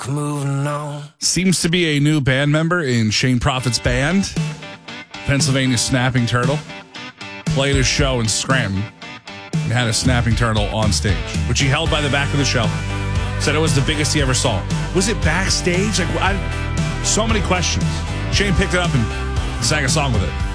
moving on. Seems to be a new band member in Shane Prophet's band, Pennsylvania Snapping Turtle. Played a show in Scranton and had a snapping turtle on stage, which he held by the back of the show. Said it was the biggest he ever saw. Was it backstage? So many questions. Shane picked it up and sang a song with it.